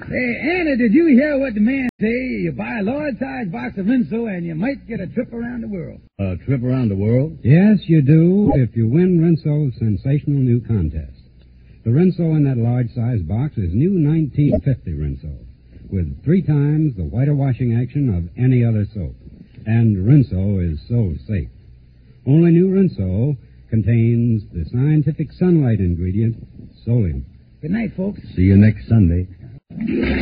Hey, Anna, did you hear what the man say? You buy a large-sized box of Rinso and you might get a trip around the world. A trip around the world? Yes, you do, if you win Rinso's sensational new contest. The Rinso in that large-sized box is new 1950 Rinso, with 3 times the whiter washing action of any other soap. And Rinso is so safe. Only new Rinso contains the scientific sunlight ingredient, Solium. Good night, folks. See you next Sunday.